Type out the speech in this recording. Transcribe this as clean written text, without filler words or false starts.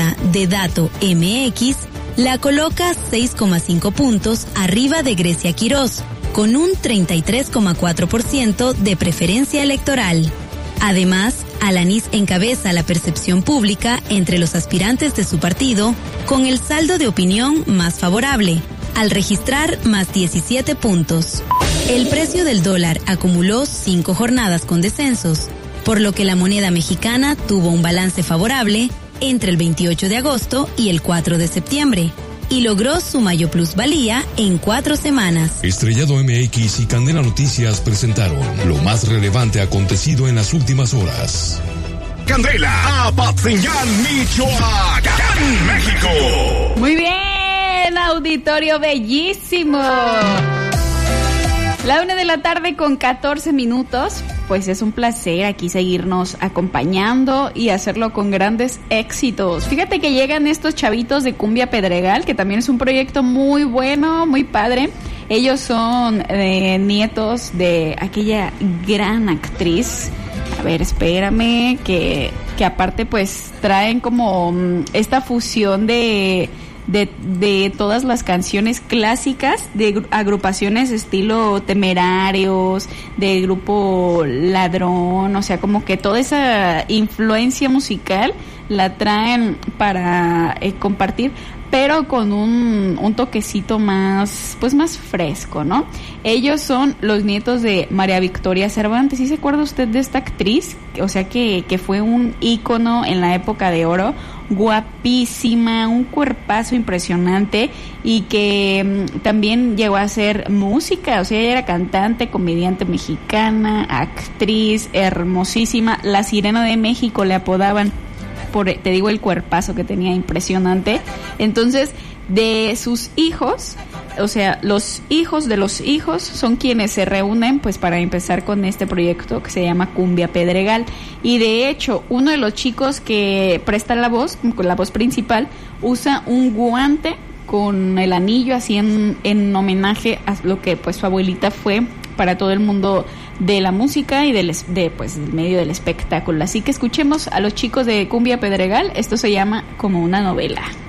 encuesta de Dato MX la coloca 6,5 puntos arriba de Grecia Quirós, con un 33,4% de preferencia electoral. Además, Alanis encabeza la percepción pública entre los aspirantes de su partido con el saldo de opinión más favorable, al registrar más 17 puntos. El precio del dólar acumuló 5 jornadas con descensos, por lo que la moneda mexicana tuvo un balance favorable entre el 28 de agosto y el 4 de septiembre, y logró su mayor plusvalía en 4 semanas. Estrellado MX y Candela Noticias presentaron lo más relevante acontecido en las últimas horas. Candela, Apatzingán, Michoacán, México. Muy bien, auditorio bellísimo. La 1:00 con 14 minutos. Pues es un placer aquí seguirnos acompañando y hacerlo con grandes éxitos. Fíjate que llegan estos chavitos de Cumbia Pedregal, que también es un proyecto muy bueno, muy padre. Ellos son nietos de aquella gran actriz. A ver, espérame, que aparte pues traen como esta fusión de todas las canciones clásicas de agrupaciones estilo Temerarios, de grupo Ladrón, o sea, como que toda esa influencia musical la traen para compartir, pero con un toquecito más, pues más fresco, ¿no? Ellos son los nietos de María Victoria Cervantes. ¿Sí se acuerda usted de esta actriz? O sea, que fue un ícono en la época de oro, guapísima, un cuerpazo impresionante, y que también llegó a hacer música, o sea, ella era cantante, comediante mexicana, actriz, hermosísima. La Sirena de México le apodaban por, te digo, el cuerpazo que tenía impresionante. Entonces, de sus hijos, o sea, los hijos de los hijos son quienes se reúnen pues para empezar con este proyecto que se llama Cumbia Pedregal. Y de hecho, uno de los chicos que presta la voz, con la voz principal, usa un guante con el anillo así en homenaje a lo que pues su abuelita fue para todo el mundo de la música y del medio del espectáculo. Así que escuchemos a los chicos de Cumbia Pedregal. Esto se llama Como una novela.